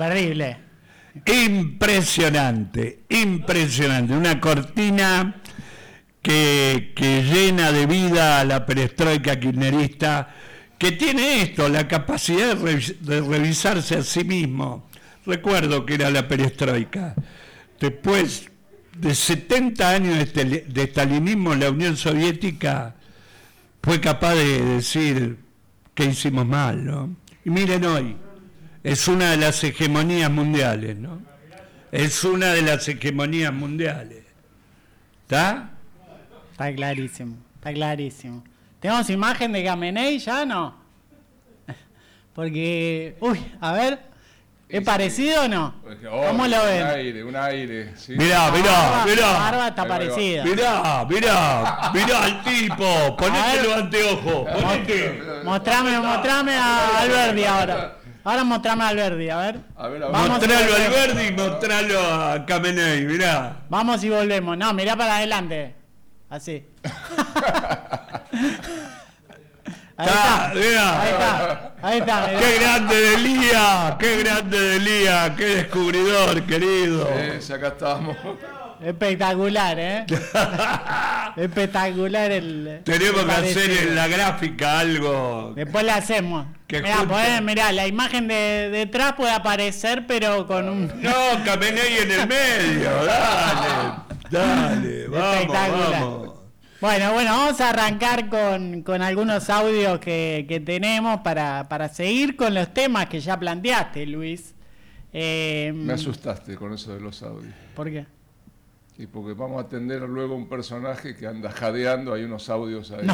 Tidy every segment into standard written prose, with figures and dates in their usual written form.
terrible. Impresionante. Una cortina que llena de vida a la perestroika kirchnerista, que tiene esto, la capacidad de revisarse a sí mismo. Recuerdo que era la perestroika. Después de 70 años de estalinismo, la Unión Soviética fue capaz de decir que hicimos mal, ¿no? Y miren hoy, es una de las hegemonías mundiales, ¿no? Es una de las hegemonías mundiales. ¿Está? Está clarísimo. ¿Tenemos imagen de Khamenei ya, no? Porque, a ver, ¿es parecido o no? ¿Cómo lo ven? Un aire. ¿Sí? Mirá. La barba está parecida. Mirá al tipo. Ponete los anteojos. Mostrame a Alberdi ahora. Ahora mostrame a Alberdi, a ver. Mostralo a Alberdi y mostralo a Khamenei, mirá. Vamos y volvemos. No, mirá para adelante. Así. Ahí está. Mirá. Qué grande de Lía, qué descubridor, querido. Sí, acá estamos. Espectacular, Espectacular Tenemos que hacer en la gráfica algo. Después la hacemos. Mirá, la imagen de detrás puede aparecer, pero con un... No, Khamenei en el medio, dale, vamos. Bueno, vamos a arrancar con algunos audios que tenemos para seguir con los temas que ya planteaste, Luis. Me asustaste con eso de los audios. ¿Por qué? Sí, porque vamos a atender luego a un personaje que anda jadeando, hay unos audios ahí. No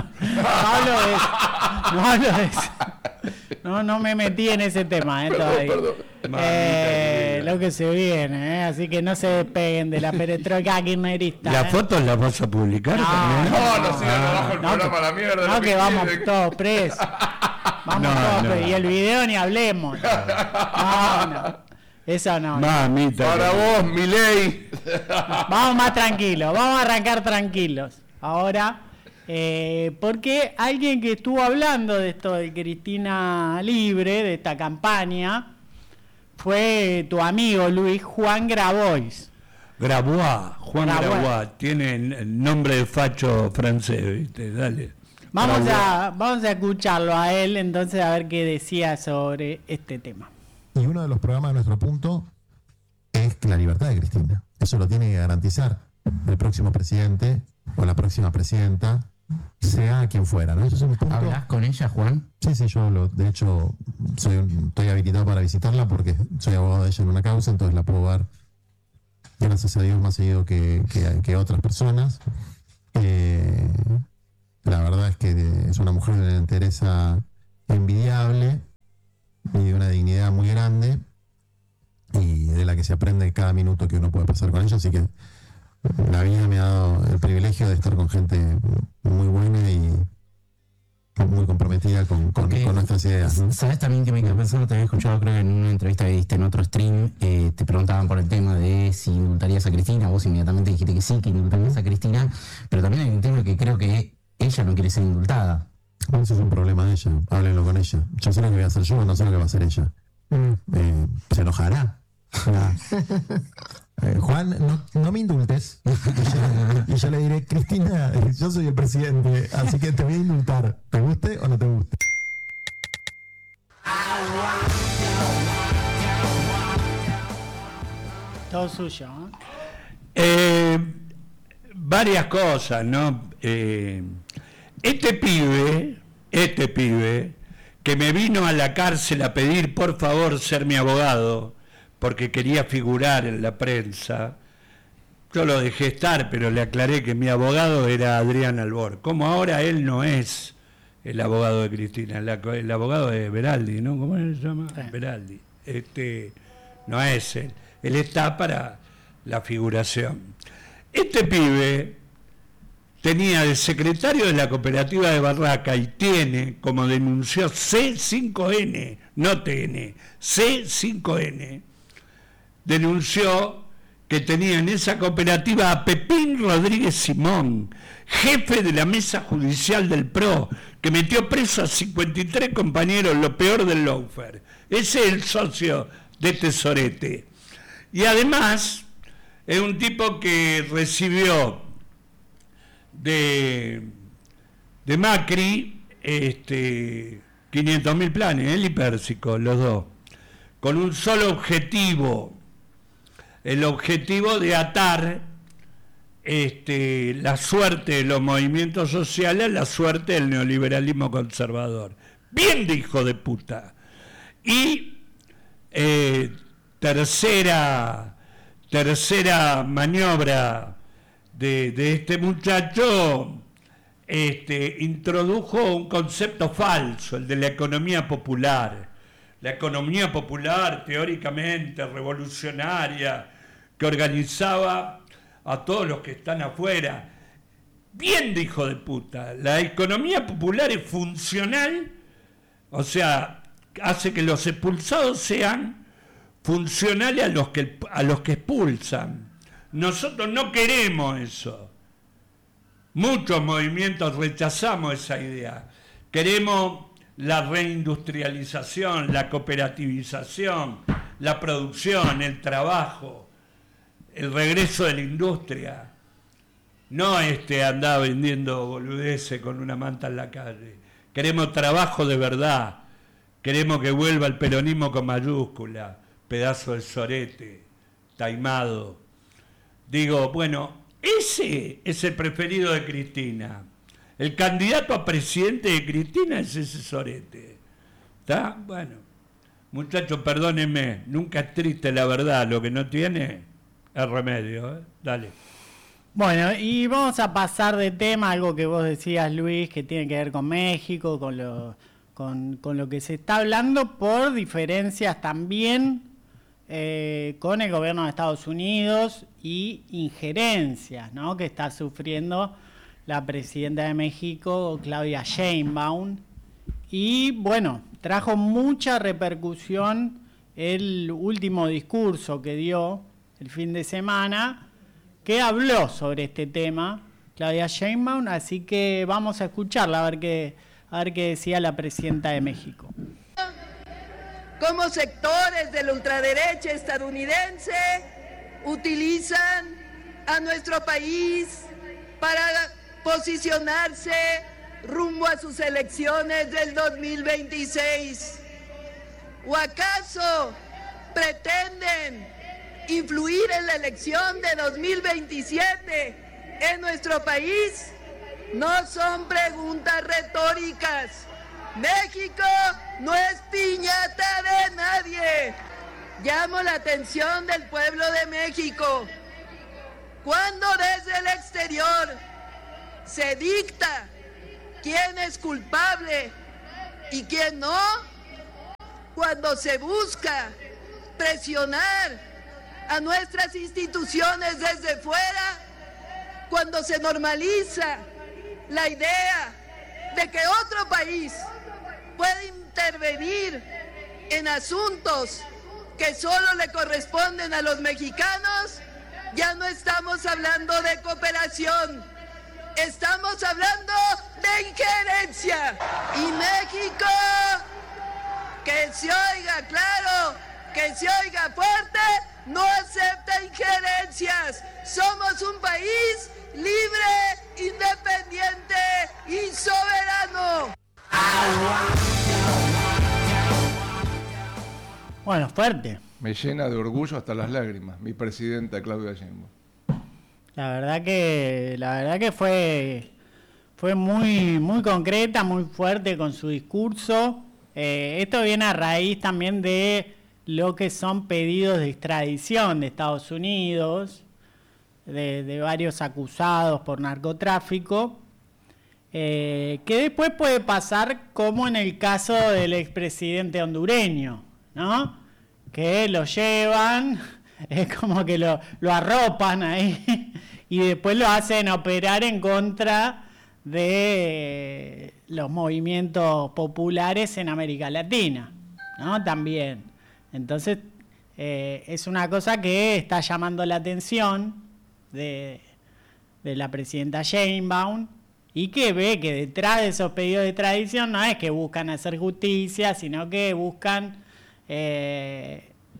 hablo de eso. No me metí en ese tema, Perdón. Lo que se viene, así que no se despeguen de la perestroika kirchnerista. ¿Las fotos las vas a publicar también? No sigan abajo el programa, la mierda. No, que vamos todos presos. Presos. Y el video ni hablemos. No. Eso no. Mamita. Para vos, Milei. Vamos más tranquilos, vamos a arrancar tranquilos. Ahora, porque alguien que estuvo hablando de esto de Cristina Libre, de esta campaña, fue tu amigo Luis, Juan Grabois. Juan Grabois. Tiene el nombre de facho francés, ¿viste? Dale. Vamos a escucharlo a él, entonces, a ver qué decía sobre este tema. Y uno de los programas de nuestro punto es la libertad de Cristina. Eso lo tiene que garantizar el próximo presidente o la próxima presidenta, sea quien fuera, ¿no? Eso es un punto. ¿Hablas con ella, Juan? Sí, yo de hecho estoy habilitado para visitarla porque soy abogado de ella en una causa, entonces la puedo ver, gracias a Dios, más seguido que otras personas. La verdad es que es una mujer de una entereza envidiable y de una dignidad muy grande y de la que se aprende cada minuto que uno puede pasar con ella, así que la vida me ha dado el privilegio de estar con gente muy buena y muy comprometida con nuestras ideas, ¿no? ¿Sabes también que me quedé pensando? Te había escuchado, creo que en una entrevista que diste en otro stream, te preguntaban por el tema de si indultarías a Cristina. Vos inmediatamente dijiste que sí, que indultarías a Cristina, pero también hay un tema que creo que ella no quiere ser indultada. Bueno, eso es un problema de ella, háblenlo con ella. Yo sé lo que voy a hacer yo, no sé lo que va a hacer ella. Se enojará. Juan, no me indultes. Y yo le diré, Cristina, yo soy el presidente, así que te voy a indultar, te guste o no te guste. Todo suyo, Varias cosas, ¿no? Este pibe que me vino a la cárcel a pedir por favor ser mi abogado porque quería figurar en la prensa, yo lo dejé estar, pero le aclaré que mi abogado era Adrián Albor. Como ahora él no es el abogado de Cristina, el abogado de Beraldi, ¿no? ¿Cómo se llama? Sí. Beraldi. No es él. Él está para la figuración. Este pibe tenía de secretario de la cooperativa de Barraca y tiene, como denunció C5N, no TN, C5N, denunció que tenía en esa cooperativa a Pepín Rodríguez Simón, jefe de la mesa judicial del PRO, que metió preso a 53 compañeros, lo peor del lawfare. Ese es el socio de tesorete. Y además es un tipo que recibió de Macri 500.000 planes, él y Pérsico, los dos, con un solo objetivo, el objetivo de atar la suerte de los movimientos sociales a la suerte del neoliberalismo conservador. Bien de hijo de puta. Y tercera maniobra de este muchacho, introdujo un concepto falso, el de la economía popular. La economía popular, teóricamente revolucionaria, que organizaba a todos los que están afuera. Bien de hijo de puta. La economía popular es funcional, o sea, hace que los expulsados sean funcionales a los que expulsan. Nosotros no queremos eso. Muchos movimientos rechazamos esa idea. Queremos la reindustrialización, la cooperativización, la producción, el trabajo, el regreso de la industria. No andar vendiendo boludeces con una manta en la calle. Queremos trabajo de verdad. Queremos que vuelva el peronismo con mayúscula, pedazo de sorete, taimado. Digo, bueno, ese es el preferido de Cristina. El candidato a presidente de Cristina es ese sorete. ¿Está? Bueno, muchachos, perdónenme, nunca es triste la verdad, lo que no tiene es remedio. Dale. Bueno, y vamos a pasar de tema, algo que vos decías, Luis, que tiene que ver con México, con lo que se está hablando, por diferencias también con el gobierno de Estados Unidos y injerencias, ¿no?, que está sufriendo la presidenta de México, Claudia Sheinbaum. Y bueno, trajo mucha repercusión el último discurso que dio el fin de semana, que habló sobre este tema, Claudia Sheinbaum, así que vamos a escucharla a ver qué decía la presidenta de México. Cómo sectores de la ultraderecha estadounidense utilizan a nuestro país para posicionarse rumbo a sus elecciones del 2026. ¿O acaso pretenden influir en la elección de 2027 en nuestro país? No son preguntas retóricas. México no es piñata de nadie. Llamo la atención del pueblo de México. Cuando desde el exterior se dicta quién es culpable y quién no, cuando se busca presionar a nuestras instituciones desde fuera, cuando se normaliza la idea de que otro país puede intervenir en asuntos que solo le corresponden a los mexicanos, ya no estamos hablando de cooperación, estamos hablando de injerencia. Y México, que se oiga claro, que se oiga fuerte, no acepta injerencias. Somos un país libre, independiente y soberano. Bueno, fuerte. Me llena de orgullo hasta las lágrimas, mi presidenta Claudia Sheinbaum. La verdad que fue muy concreta, muy fuerte con su discurso. Esto viene a raíz también de lo que son pedidos de extradición de Estados Unidos, de varios acusados por narcotráfico, que después puede pasar como en el caso del expresidente hondureño, ¿no?, que lo llevan, es como que lo arropan ahí y después lo hacen operar en contra de los movimientos populares en América Latina, ¿no?, también. Entonces, es una cosa que está llamando la atención de la presidenta Sheinbaum, y que ve que detrás de esos pedidos de extradición no es que buscan hacer justicia, sino que buscan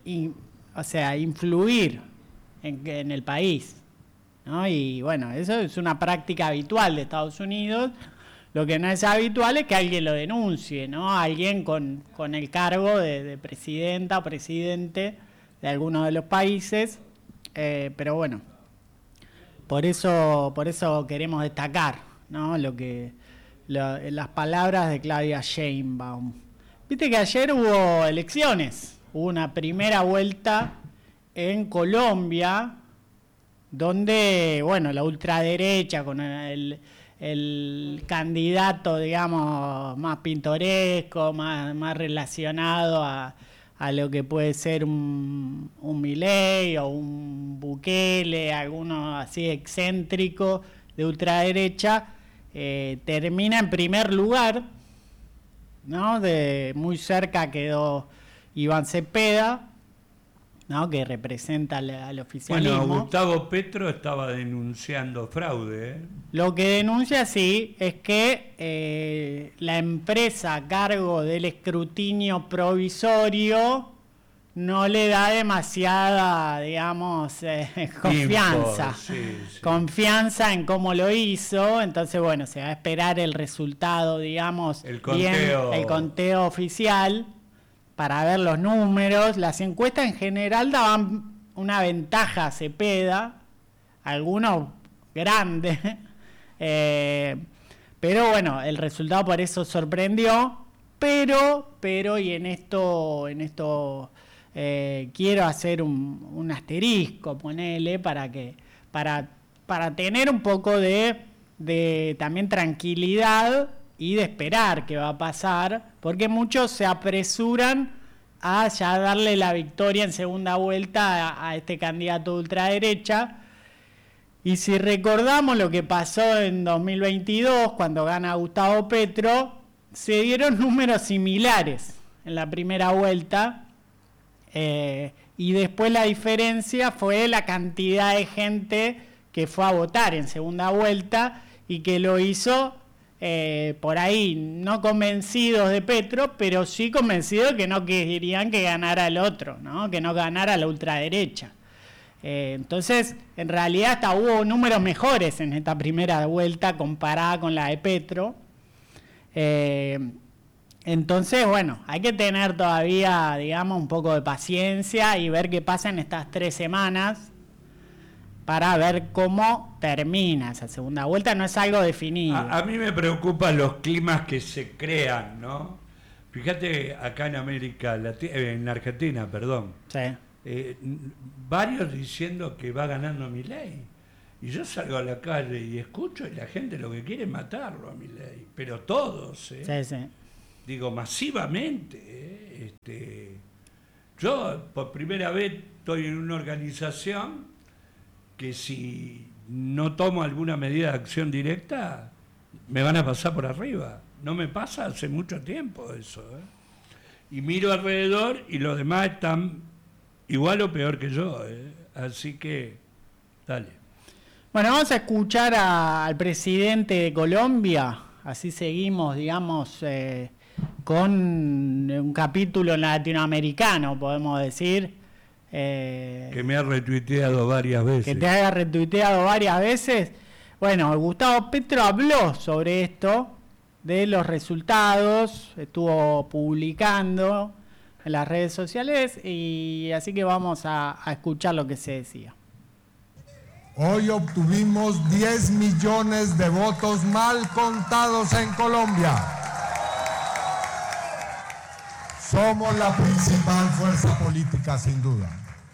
o sea, influir en el país, ¿no? Y bueno, eso es una práctica habitual de Estados Unidos. Lo que no es habitual es que alguien lo denuncie, ¿no? Alguien con el cargo de presidenta o presidente de alguno de los países, pero bueno, por eso queremos destacar, ¿no? Las palabras de Claudia Sheinbaum. Viste que ayer hubo elecciones, hubo una primera vuelta en Colombia, donde, bueno, la ultraderecha con el candidato, digamos, más pintoresco, más relacionado a lo que puede ser un Milei o un Bukele, alguno así excéntrico de ultraderecha, termina en primer lugar, ¿no? Muy cerca quedó Iván Cepeda, ¿no? Que representa al oficialismo. Bueno, Gustavo Petro estaba denunciando fraude, ¿eh? Lo que denuncia, sí, es que la empresa a cargo del escrutinio provisorio no le da demasiada, digamos, confianza. Sí. Confianza en cómo lo hizo. Entonces, bueno, se va a esperar el resultado, digamos, el conteo oficial, para ver los números. Las encuestas en general daban una ventaja a Cepeda, algunos grandes, pero bueno, el resultado por eso sorprendió, pero y en esto quiero hacer un asterisco, ponele, para tener un poco de también tranquilidad y de esperar qué va a pasar, porque muchos se apresuran a ya darle la victoria en segunda vuelta a este candidato de ultraderecha. Y si recordamos lo que pasó en 2022, cuando gana Gustavo Petro, se dieron números similares en la primera vuelta, y después la diferencia fue la cantidad de gente que fue a votar en segunda vuelta y que lo hizo por ahí, no convencidos de Petro, pero sí convencidos de que no querían que ganara el otro, ¿no? Que no ganara la ultraderecha. Entonces, en realidad hasta hubo números mejores en esta primera vuelta comparada con la de Petro. Entonces, bueno, hay que tener todavía, digamos, un poco de paciencia y ver qué pasa en estas 3 semanas para ver cómo termina esa segunda vuelta. No es algo definido. A mí me preocupan los climas que se crean, ¿no? Fíjate acá en en Argentina, perdón. Sí. Varios diciendo que va ganando Milei. Y yo salgo a la calle y escucho y la gente lo que quiere es matarlo a Milei. Pero todos, ¿eh? Sí, sí. Digo, masivamente. Yo por primera vez estoy en una organización que si no tomo alguna medida de acción directa, me van a pasar por arriba. No me pasa hace mucho tiempo eso, ¿eh? Y miro alrededor y los demás están igual o peor que yo, ¿eh? Así que, dale. Bueno, vamos a escuchar al presidente de Colombia, así seguimos, digamos, con un capítulo latinoamericano, podemos decir. Que me ha retuiteado varias veces. Que te haya retuiteado varias veces. Bueno, Gustavo Petro habló sobre esto, de los resultados, estuvo publicando en las redes sociales, y así que vamos a escuchar lo que se decía. Hoy obtuvimos 10 millones de votos mal contados en Colombia. Somos la principal fuerza política, sin duda.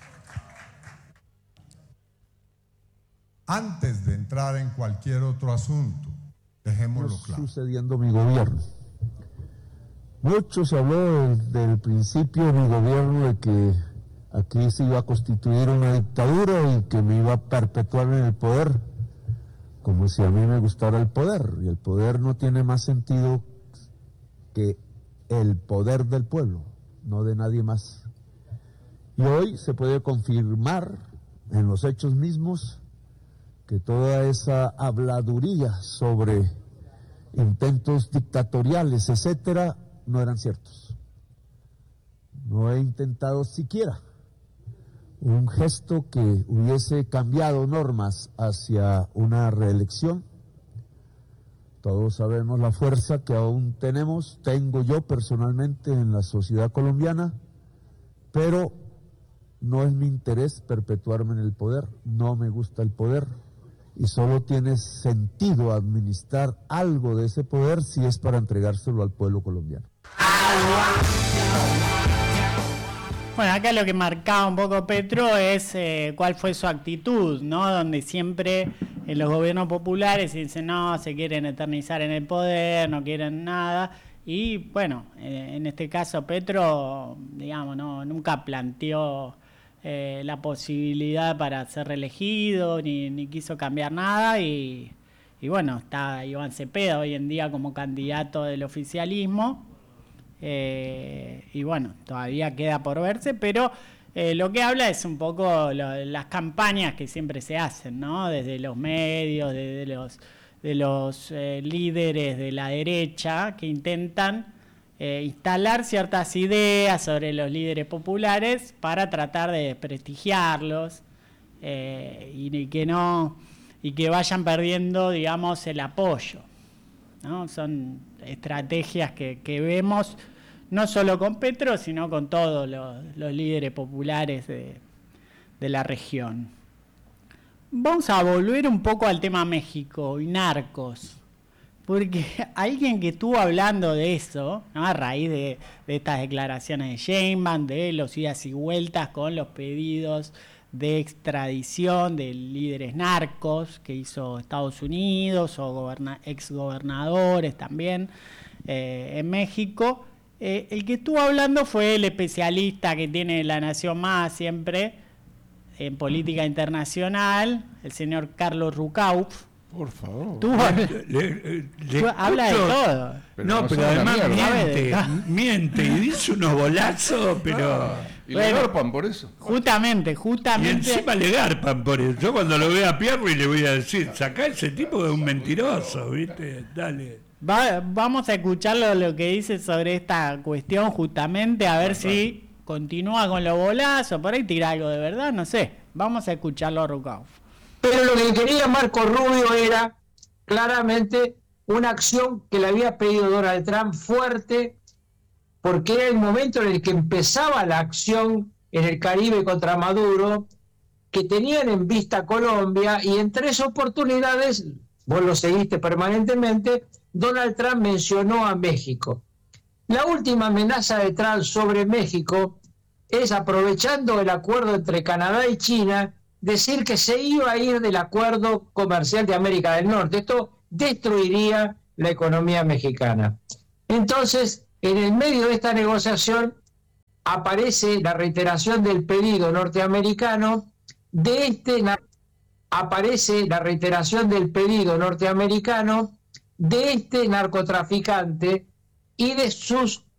Antes de entrar en cualquier otro asunto, dejémoslo claro. Sucediendo mi gobierno. Mucho se habló del principio de mi gobierno de que aquí se iba a constituir una dictadura y que me iba a perpetuar en el poder, como si a mí me gustara el poder. Y el poder no tiene más sentido que el poder del pueblo, no de nadie más. Y hoy se puede confirmar en los hechos mismos que toda esa habladuría sobre intentos dictatoriales, etcétera, no eran ciertos. No he intentado siquiera un gesto que hubiese cambiado normas hacia una reelección. Todos sabemos la fuerza que aún tengo yo personalmente en la sociedad colombiana, pero no es mi interés perpetuarme en el poder, no me gusta el poder, y solo tiene sentido administrar algo de ese poder si es para entregárselo al pueblo colombiano. Bueno, acá lo que marcaba un poco Petro es cuál fue su actitud, ¿no? Donde siempre en los gobiernos populares se dicen, no, se quieren eternizar en el poder, no quieren nada. Y bueno, en este caso Petro, digamos, nunca planteó la posibilidad para ser reelegido, ni quiso cambiar nada. Y bueno, está Iván Cepeda hoy en día como candidato del oficialismo. Y bueno, todavía queda por verse, pero lo que habla es un poco las campañas que siempre se hacen, ¿no? Desde los medios, desde los líderes de la derecha que intentan instalar ciertas ideas sobre los líderes populares para tratar de desprestigiarlos y que vayan perdiendo, digamos, el apoyo, ¿no? Son estrategias que vemos no solo con Petro, sino con todos los líderes populares de la región. Vamos a volver un poco al tema México y narcos, porque alguien que estuvo hablando de eso, ¿no? A raíz de estas declaraciones de Sheinbaum, de los idas y vueltas con los pedidos de extradición de líderes narcos que hizo Estados Unidos o exgobernadores también en México. El que estuvo hablando fue el especialista que tiene La Nación Más siempre en política internacional, el señor Carlos Rucauf. Por favor. Habla de todo. Pero además miente y dice unos bolazos, pero... Y le garpan por eso. Justamente. Y encima le garpan por eso. Yo cuando lo vea a Pierri le voy a decir, sacá ese tipo de un mentiroso, ¿viste? Dale. Vamos a escucharlo lo que dice sobre esta cuestión justamente, a ver si continúa con los bolazos, por ahí tira algo de verdad, no sé. Vamos a escucharlo a Rucauf. Pero lo que quería Marco Rubio era claramente una acción que le había pedido Donald Trump fuerte, porque era el momento en el que empezaba la acción en el Caribe contra Maduro, que tenían en vista Colombia, y en 3 oportunidades, vos lo seguiste permanentemente, Donald Trump mencionó a México. La última amenaza de Trump sobre México es, aprovechando el acuerdo entre Canadá y China, decir que se iba a ir del acuerdo comercial de América del Norte. Esto destruiría la economía mexicana. Entonces, en el medio de esta negociación aparece la reiteración del pedido norteamericano de este narcotraficante y de sus